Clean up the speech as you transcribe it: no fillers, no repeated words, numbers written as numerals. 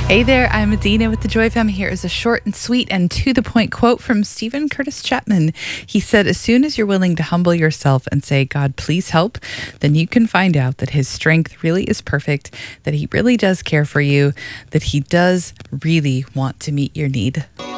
Hey there, I'm Adina with the Joy Fam. Here is a short and sweet and to the point quote from Stephen Curtis Chapman. He said, as soon as you're willing to humble yourself and say, God, please help, then you can find out that his strength really is perfect, that he really does care for you, that he does really want to meet your need.